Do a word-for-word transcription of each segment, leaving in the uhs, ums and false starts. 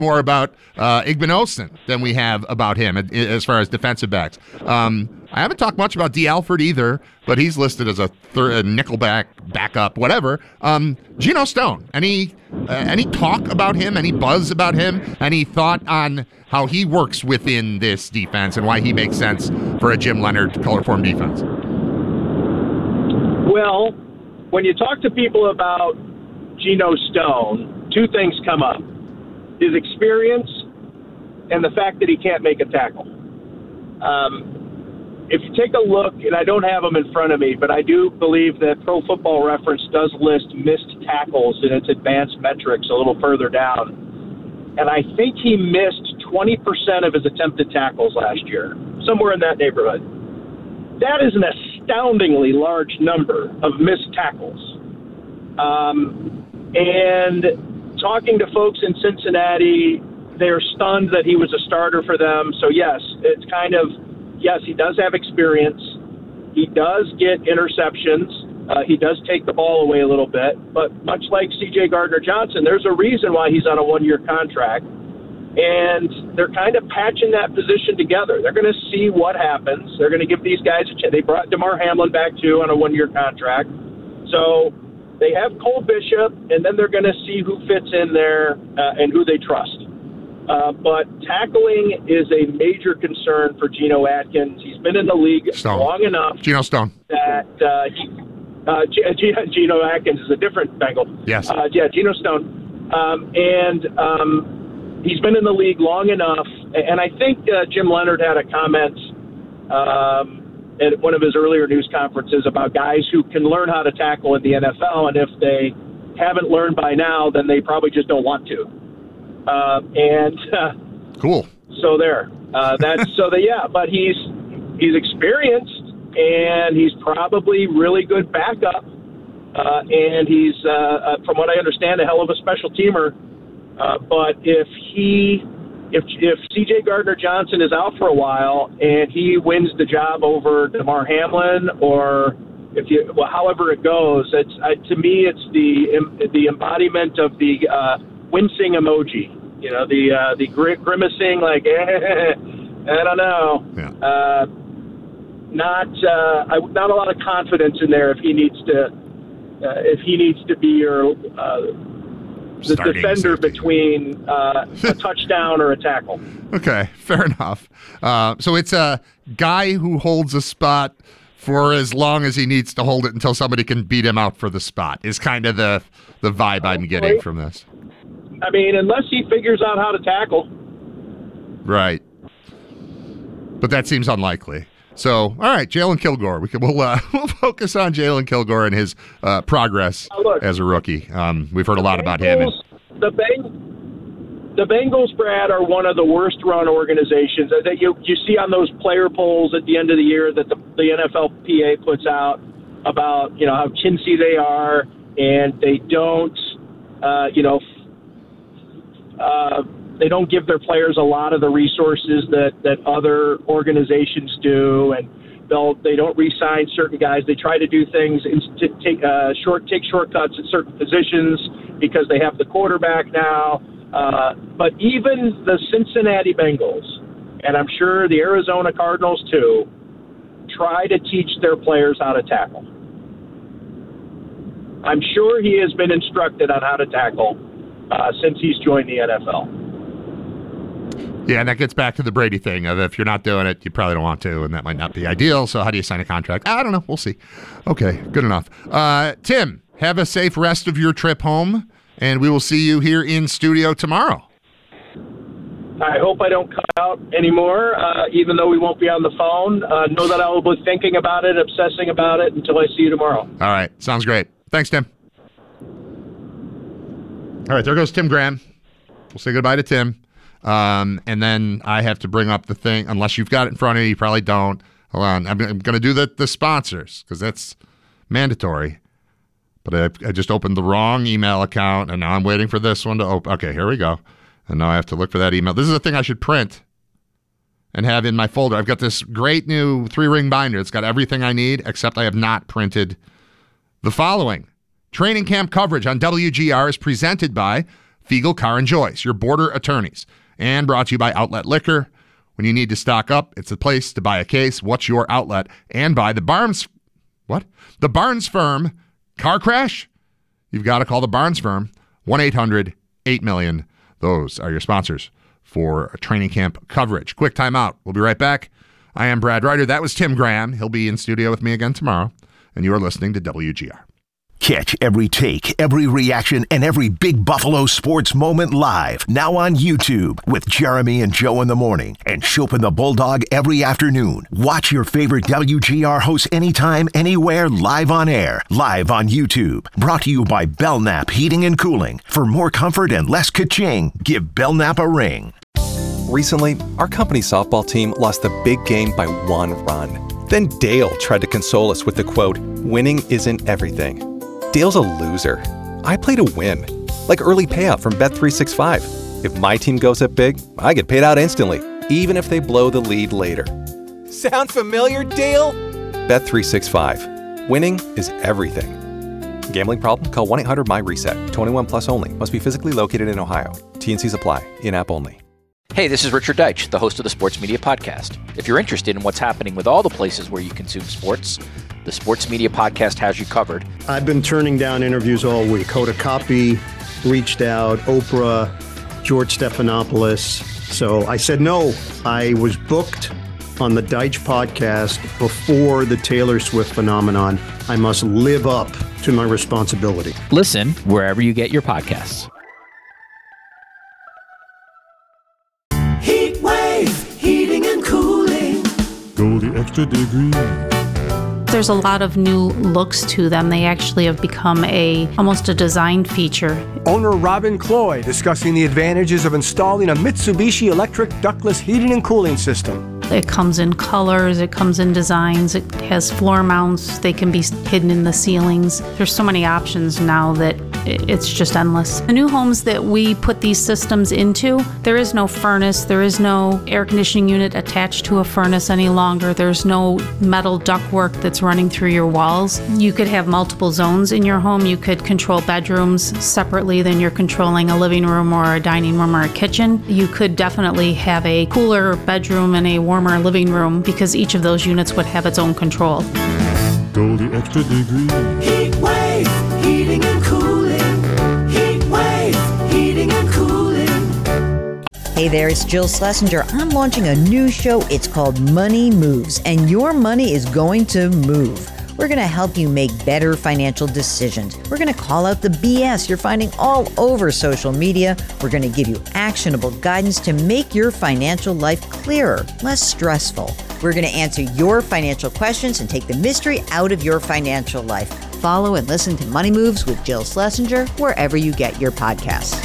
more about uh, Igbinosun than we have about him as far as defensive backs. Um, I haven't talked much about D. Alford either, but he's listed as a, third, a nickelback, backup, whatever. Um, Geno Stone, any uh, any talk about him, any buzz about him, any thought on how he works within this defense and why he makes sense for a Jim Leonard color-formed defense? Well, when you talk to people about Geno Stone, two things come up. His experience and the fact that he can't make a tackle. Um, if you take a look, and I don't have them in front of me, but I do believe that Pro Football Reference does list missed tackles in its advanced metrics a little further down. And I think he missed twenty percent of his attempted tackles last year, somewhere in that neighborhood. That is an astoundingly large number of missed tackles. Um, and talking to folks in Cincinnati, they're stunned that he was a starter for them. So, yes, it's kind of, yes, he does have experience. He does get interceptions. Uh, he does take the ball away a little bit. But much like C J Gardner-Johnson, there's a reason why he's on a one-year contract. And they're kind of patching that position together. They're going to see what happens. They're going to give these guys a chance. They brought DeMar Hamlin back, too, on a one-year contract. So they have Cole Bishop, and then they're going to see who fits in there uh, and who they trust. Uh, but tackling is a major concern for Geno Atkins. He's been in the league Stone. long enough. Geno Stone. That uh, he, uh, G- G- Geno Atkins is a different Bengal. Yes. Uh, yeah, Geno Stone. Um, and um, he's been in the league long enough. And I think uh, Jim Leonard had a comment um, at one of his earlier news conferences about guys who can learn how to tackle in the N F L, and if they haven't learned by now, then they probably just don't want to. Uh, and uh, cool. So there, uh, that's so that yeah. But he's he's experienced, and he's probably really good backup, uh, and he's uh, uh, from what I understand, a hell of a special teamer. Uh, but if he If if C J Gardner-Johnson is out for a while and he wins the job over DeMar Hamlin, or if you well, however it goes, it's uh, to me it's the the embodiment of the uh, wincing emoji. You know, the uh, the gr- grimacing, like eh, I don't know. Yeah. Uh, not uh, I, not a lot of confidence in there if he needs to uh, if he needs to be your. Uh, the Starting defender safety. between uh, a touchdown or a tackle. Okay, fair enough. Uh, so it's a guy who holds a spot for as long as he needs to hold it until somebody can beat him out for the spot is kind of the, the vibe I'm getting from this. I mean, unless he figures out how to tackle. Right. But that seems unlikely. So, all right, Jalen Kilgore. We can, we'll, uh, we'll focus on Jalen Kilgore and his uh, progress Now look, as a rookie. Um, we've heard a lot about him. And, The, Beng- the Bengals, Brad, are one of the worst-run organizations that you you see on those player polls at the end of the year that the, the N F L P A puts out about, you know, how chintzy they are, and they don't, uh, you know, uh, they don't give their players a lot of the resources that, that other organizations do, and they'll they don't re-sign certain guys. They try to do things in, to take uh, short take shortcuts at certain positions because they have the quarterback now. Uh, but even the Cincinnati Bengals, and I'm sure the Arizona Cardinals too, try to teach their players how to tackle. I'm sure he has been instructed on how to tackle uh, since he's joined the N F L. yeah, and that gets back to the Brady thing of if you're not doing it, you probably don't want to, and that might not be ideal. So how do you sign a contract? I don't know. We'll see. Okay, good enough. Uh, Tim, have a safe rest of your trip home, and we will see you here in studio tomorrow. I hope I don't cut out anymore, uh, even though we won't be on the phone. Uh, know that I will be thinking about it, obsessing about it until I see you tomorrow. All right, sounds great. Thanks, Tim. All right, there goes Tim Graham. We'll say goodbye to Tim. Um, and then I have to bring up the thing, unless you've got it in front of you, you probably don't. Hold on. I'm, I'm going to do the, the sponsors because that's mandatory. But I, I just opened the wrong email account, and now I'm waiting for this one to open. Okay, here we go. And now I have to look for that email. This is a thing I should print and have in my folder. I've got this great new three-ring binder. It's got everything I need, except I have not printed the following. Training camp coverage on W G R is presented by Fiegel Car and Joyce, your border attorneys. And brought to you by Outlet Liquor. When you need to stock up, it's a place to buy a case. What's your outlet? And by the Barnes, what? The Barnes Firm car crash? You've got to call the Barnes Firm, one eight hundred eight million. Those are your sponsors for training camp coverage. Quick timeout. We'll be right back. I am Brad Ryder. That was Tim Graham. He'll be in studio with me again tomorrow. And you are listening to W G R. Catch every take, every reaction, and every big Buffalo sports moment live. Now on YouTube with Jeremy and Joe in the morning and Shope and the Bulldog every afternoon. Watch your favorite W G R hosts anytime, anywhere, live on air. Live on YouTube. Brought to you by Belknap Heating and Cooling. For more comfort and less ka-ching, give Belknap a ring. Recently, our company softball team lost the big game by one run. Then Dale tried to console us with the quote, "Winning isn't everything." Dale's a loser. I play to win. Like early payout from Bet three sixty-five. If my team goes up big, I get paid out instantly, even if they blow the lead later. Sound familiar, Dale? Bet three sixty-five. Winning is everything. Gambling problem? Call one eight hundred M Y RESET. twenty-one plus only. Must be physically located in Ohio. T and Cs apply. In-app only. Hey, this is Richard Deitch, the host of the Sports Media Podcast. If you're interested in what's happening with all the places where you consume sports, the Sports Media Podcast has you covered. I've been turning down interviews all week. Hoda Kotb reached out, Oprah, George Stephanopoulos. So I said no. I was booked on the Deitch podcast before the Taylor Swift phenomenon. I must live up to my responsibility. Listen wherever you get your podcasts. Heat Wave, heating and cooling. Go the extra degree. There's a lot of new looks to them. They actually have become a almost a design feature. Owner Robin Cloy discussing the advantages of installing a Mitsubishi electric ductless heating and cooling system. It comes in colors, it comes in designs, it has floor mounts, they can be hidden in the ceilings. There's so many options now that it's just endless. The new homes that we put these systems into, there is no furnace, there is no air conditioning unit attached to a furnace any longer, there's no metal ductwork that's running through your walls. You could have multiple zones in your home, you could control bedrooms separately than you're controlling a living room or a dining room or a kitchen. You could definitely have a cooler bedroom and a warmer living room because each of those units would have its own control. Go the extra degree. Heat Wave, heating and cooling. Heat Wave, heating and cooling. Hey there, it's Jill Schlesinger. I'm launching a new show. It's called Money Moves, and your money is going to move. We're going to help you make better financial decisions. We're going to call out the B S you're finding all over social media. We're going to give you actionable guidance to make your financial life clearer, less stressful. We're going to answer your financial questions and take the mystery out of your financial life. Follow and listen to Money Moves with Jill Schlesinger wherever you get your podcasts.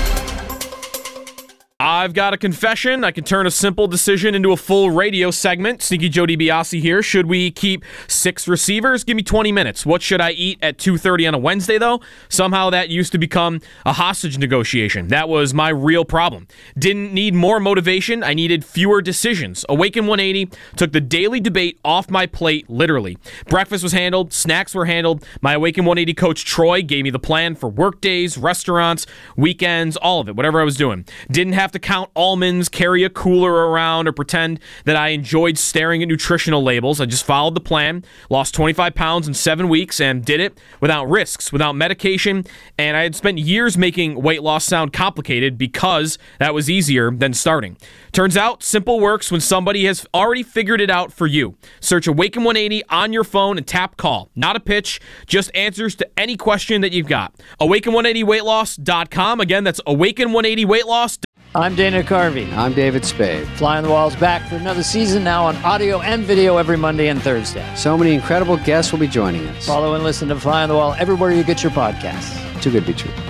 I've got a confession. I can turn a simple decision into a full radio segment. Sneaky Joe DiBiase here. Should we keep six receivers? Give me twenty minutes. What should I eat at two thirty on a Wednesday, though? Somehow that used to become a hostage negotiation. That was my real problem. Didn't need more motivation. I needed fewer decisions. Awaken one eighty took the daily debate off my plate, literally. Breakfast was handled. Snacks were handled. My Awaken one eighty coach, Troy, gave me the plan for work days, restaurants, weekends, all of it, whatever I was doing. Didn't have to count almonds, carry a cooler around, or pretend that I enjoyed staring at nutritional labels. I just followed the plan, lost twenty-five pounds in seven weeks, and did it without risks, without medication, and I had spent years making weight loss sound complicated because that was easier than starting. Turns out, simple works when somebody has already figured it out for you. Search Awaken one eighty on your phone and tap call. Not a pitch, just answers to any question that you've got. Awaken one eighty weight loss dot com. Again, that's Awaken one eighty weight loss dot com. I'm Dana Carvey. I'm David Spade. Fly on the Wall's back for another season now on audio and video every Monday and Thursday. So many incredible guests will be joining us. Follow and listen to Fly on the Wall everywhere you get your podcasts. Too good to be true.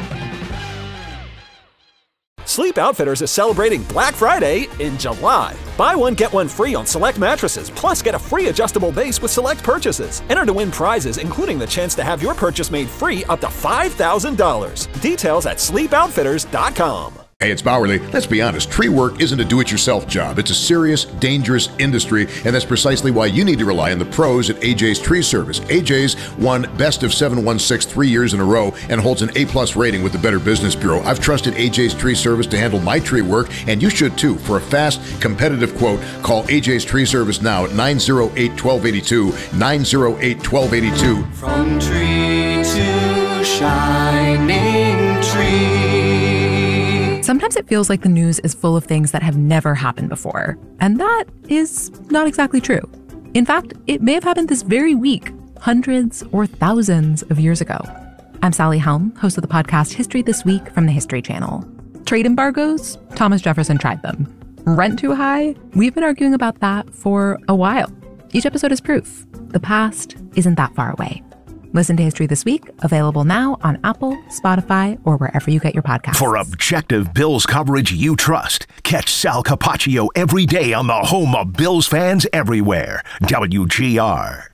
Sleep Outfitters is celebrating Black Friday in July. Buy one, get one free on select mattresses, plus get a free adjustable base with select purchases. Enter to win prizes, including the chance to have your purchase made free up to five thousand dollars. Details at sleep outfitters dot com. Hey, it's Bowerly. Let's be honest, tree work isn't a do-it-yourself job. It's a serious, dangerous industry, and that's precisely why you need to rely on the pros at A J's Tree Service. A J's won Best of seven one six three years in a row and holds an A-plus rating with the Better Business Bureau. I've trusted A J's Tree Service to handle my tree work, and you should too. For a fast, competitive quote, call A J's Tree Service now at nine oh eight, one two eight two, nine oh eight, one two eight two. From tree to shining tree. Sometimes it feels like the news is full of things that have never happened before, and that is not exactly true. In fact, it may have happened this very week, hundreds or thousands of years ago. I'm Sally Helm, host of the podcast History This Week from the History Channel. Trade embargoes? Thomas Jefferson tried them. Rent too high? We've been arguing about that for a while. Each episode is proof. The past isn't that far away. Listen to History This Week, available now on Apple, Spotify, or wherever you get your podcasts. For objective Bills coverage you trust, catch Sal Capaccio every day on the home of Bills fans everywhere, W G R.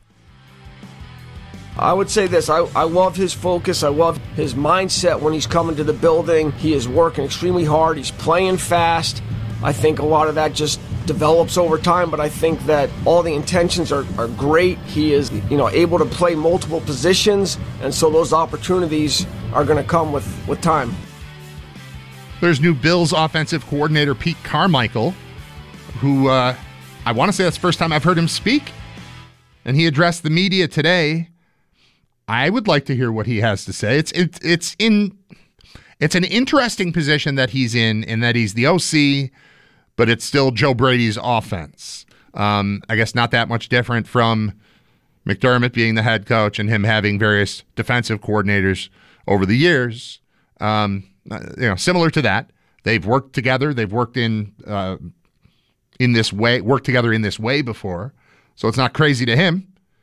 I would say this, I, I love his focus, I love his mindset when he's coming to the building. He is working extremely hard, he's playing fast. I think a lot of that just develops over time, but I think that all the intentions are, are great. He is, you know, able to play multiple positions, and so those opportunities are going to come with, with time. There's new Bills offensive coordinator Pete Carmichael, who uh, I want to say that's the first time I've heard him speak, and he addressed the media today. I would like to hear what he has to say. It's it's it's in it's an interesting position that he's in, in that he's the O C, but it's still Joe Brady's offense. Um, I guess not that much different from McDermott being the head coach and him having various defensive coordinators over the years. Um, you know, similar to that, they've worked together. They've worked in uh, in this way, worked together in this way before, so it's not crazy to him.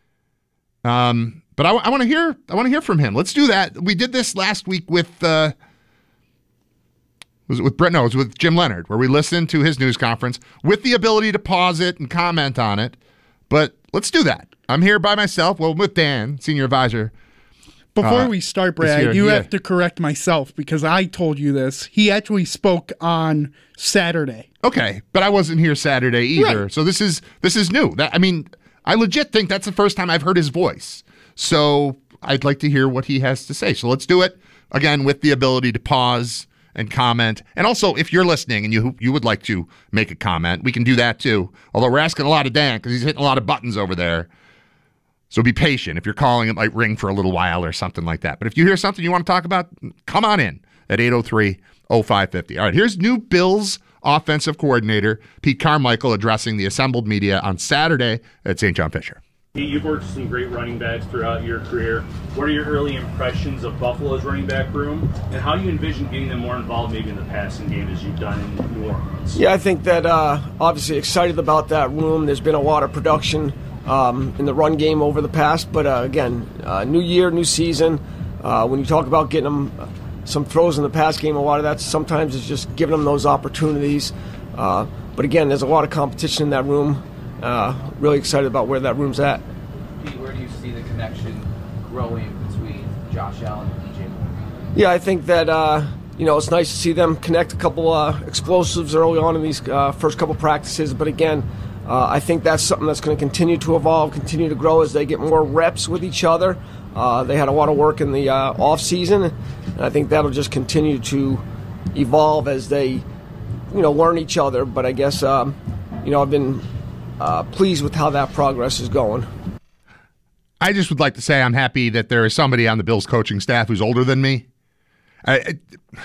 Um, but I, I want to hear. I want to hear from him. Let's do that. We did this last week with. Uh, Was it with Brett? No, it was with Jim Leonard, where we listened to his news conference with the ability to pause it and comment on it. But let's do that. I'm here by myself, well, with Dan, senior advisor. Before uh, we start, Brad, here, you yeah. have to correct myself because I told you this. He actually spoke on Saturday. Okay, but I wasn't here Saturday either. Right. So this is this is new. That I mean, I legit think that's the first time I've heard his voice. So I'd like to hear what he has to say. So let's do it again with the ability to pause and comment. And also, if you're listening and you you would like to make a comment, we can do that too. Although we're asking a lot of Dan because he's hitting a lot of buttons over there. So be patient. If you're calling, it might ring for a little while or something like that. But if you hear something you want to talk about, come on in at eight oh three, oh five five oh. All right, here's new Bills offensive coordinator Pete Carmichael addressing the assembled media on Saturday at Saint John Fisher. You've worked with some great running backs throughout your career. What are your early impressions of Buffalo's running back room, and how do you envision getting them more involved maybe in the passing game as you've done in New Orleans? Yeah, I think that uh, obviously excited about that room. There's been a lot of production um, in the run game over the past, but uh, again, uh, new year, new season. Uh, when you talk about getting them some throws in the pass game, a lot of that sometimes is just giving them those opportunities. Uh, but again, there's a lot of competition in that room. Uh, really excited about where that room's at. Pete, where do you see the connection growing between Josh Allen and D J Moore? Yeah, I think that uh, you know it's nice to see them connect a couple uh, explosives early on in these uh, first couple practices. But again, uh, I think that's something that's going to continue to evolve, continue to grow as they get more reps with each other. Uh, they had a lot of work in the uh, off season, and I think that'll just continue to evolve as they, you know, learn each other. But I guess um, you know I've been Uh, pleased with how that progress is going. I just would like to say I'm happy that there is somebody on the Bills coaching staff who's older than me. I, I,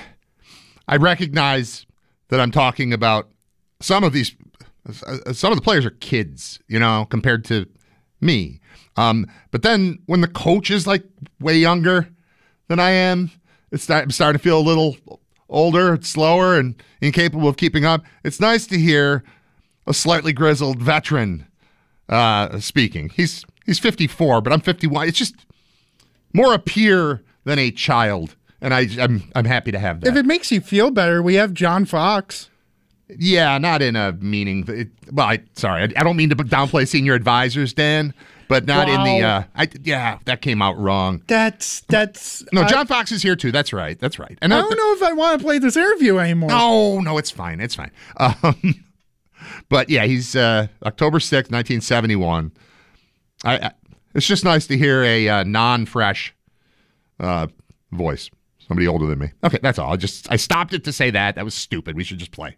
I recognize that I'm talking about some of these, some of the players are kids, you know, compared to me. Um, but then when the coach is like way younger than I am, it's start, I'm starting to feel a little older, slower, and incapable of keeping up. It's nice to hear a slightly grizzled veteran uh, speaking. He's he's fifty-four, but I'm fifty-one. It's just more a peer than a child, and I, I'm I'm happy to have that. If it makes you feel better, we have John Fox. Yeah, not in a meaning. It, well, I, sorry, I, I don't mean to downplay senior advisors, Dan, but not wow. in the. Uh, I yeah, that came out wrong. That's that's. No, I, John Fox is here too. That's right. That's right. And I that, don't know if I want to play this interview anymore. No, no, it's fine. It's fine. Um, but yeah, he's uh, October sixth, nineteen seventy-one. I, I. It's just nice to hear a uh, non-fresh uh, voice. Somebody older than me. Okay, that's all. I just I stopped it to say that. That was stupid. We should just play.